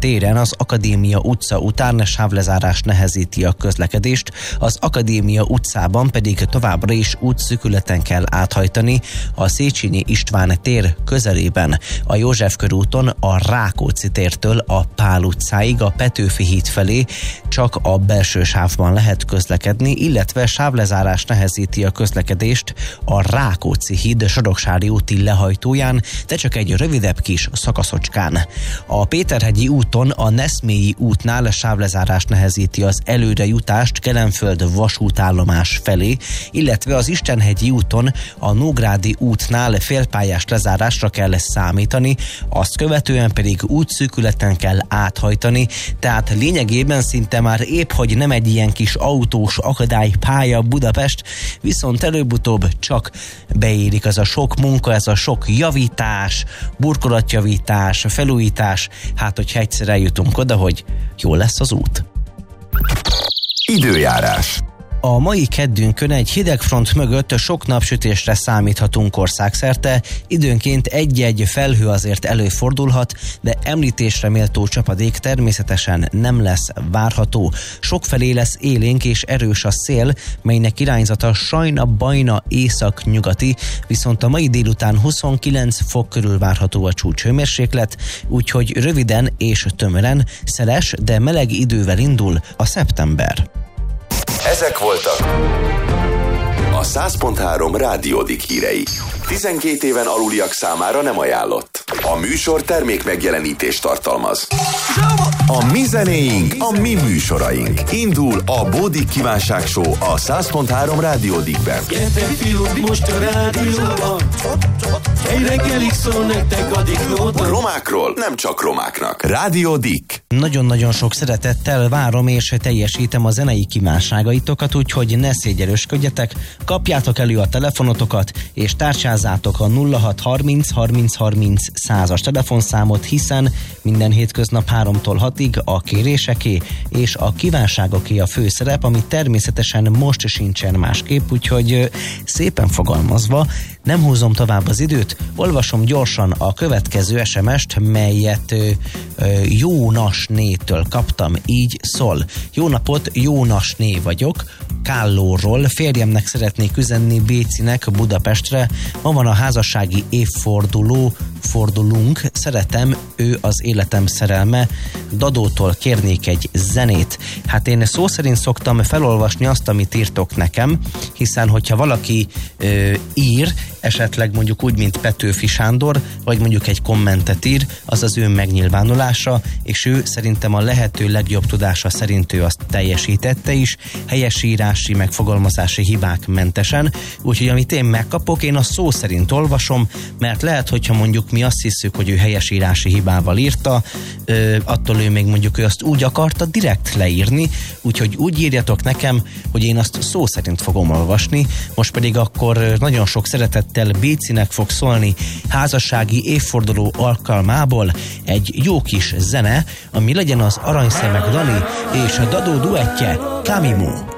téren az Akadémia utca után sávlezárás nehezíti a közlekedést, az Akadémia utcában pedig továbbra is útszűkületen kell áthajtani a Széchenyi István tér közelében. A József körúton a Rákóczi tértől a Pál utcáig a Petőfi híd felé csak a belső sávban lehet közlekedni, illetve sávlezárás nehezíti a közlekedést a Rákóczi híd Soroksári úti lehajtóján, de csak egy rövidebb kis szakaszocskán. A Péterhegyi úton a Neszmélyi útnál sávlezárás nehezíti az előrejutást Kelenföld vasútállomás felé, illetve az Istenhegyi úton a Nógrádi útnál félpályás lezárásra kell számítani, azt követően pedig útszűkületen kell áthajtani, tehát lényegében szinte már épp, hogy nem egy ilyen kis autós akadálypálya Budapest, viszont előbb-utóbb csak beérik az a sok munka, ez a sok javítás, burkolatjavítás, felújítás, hát hogyha egyszer eljutunk oda, hogy jó lesz az út. Időjárás. A mai keddünkön egy hidegfront mögött sok napsütésre számíthatunk országszerte, időnként egy-egy felhő azért előfordulhat, de említésre méltó csapadék természetesen nem lesz várható. Sokfelé lesz élénk és erős a szél, melynek irányzata sajna-bajna észak-nyugati, viszont a mai délután 29 fok körül várható a csúcshőmérséklet, úgyhogy röviden és tömören szeles, de meleg idővel indul a szeptember. Ezek voltak a 100.3 Rádiódik hírei. 12 éven aluliak számára nem ajánlott. A műsor termék megjelenítést tartalmaz. A mi zenéink, a mi műsoraink. Indul a Bódik Kívánság Show a 100.3 Rádiódikben. Gyertek fiúk, most a rádióban, egy reggelig szól nektek a diklóban. Romákról nem csak romáknak. Rádiódik. Nagyon-nagyon sok szeretettel várom és teljesítem a zenei kívánságaitokat, úgyhogy ne szégyelősködjetek, kapjátok elő a telefonotokat és tárcsázzátok a 0630 30 30 100-as telefonszámot, hiszen minden hétköznap 3-tól 6-ig a kéréseké és a kívánságoké a főszerep, ami természetesen most sincsen másképp, úgyhogy szépen fogalmazva nem húzom tovább az időt, olvasom gyorsan a következő SMS-t, melyet Jónasnétől kaptam, így szól. Jó napot, Jónasné vagyok, Kállóról, férjemnek szeretnék üzenni Bécinek Budapestre, ma van a házassági évfordulunk, szeretem, ő az életem szerelme, Dadótól kérnék egy zenét. Hát én szó szerint szoktam felolvasni azt, amit írtok nekem, hiszen hogyha valaki ír, esetleg mondjuk úgy, mint Petőfi Sándor, vagy mondjuk egy kommentet ír, az az ő megnyilvánulása, és ő szerintem a lehető legjobb tudása szerint ő azt teljesítette is, helyesírási, megfogalmazási hibák mentesen, úgyhogy amit én megkapok, én azt szó szerint olvasom, mert lehet, hogyha mondjuk mi azt hiszük, hogy ő helyesírási hibával írta, attól ő még mondjuk ő azt úgy akarta direkt leírni, úgyhogy úgy írjatok nekem, hogy én azt szó szerint fogom olvasni, most pedig akkor nagyon sok szeretettel Bécinek fog szólni házassági évforduló alkalmából egy jó kis zene, ami legyen az Aranyszemek Dani és a Dadó duettje, Camimo.